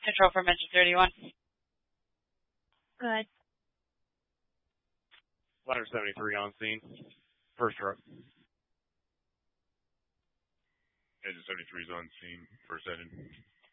Control from engine 31. Good. Ladder 73 on scene. First truck. Engine 73 is on scene. First engine.